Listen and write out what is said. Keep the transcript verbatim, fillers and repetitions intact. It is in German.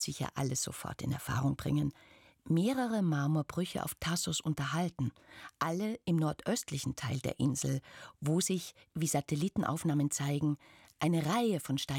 sicher alles sofort in Erfahrung bringen, mehrere Marmorbrüche auf Thasos unterhalten, alle im nordöstlichen Teil der Insel, wo sich, wie Satellitenaufnahmen zeigen, eine Reihe von Steinbrüchen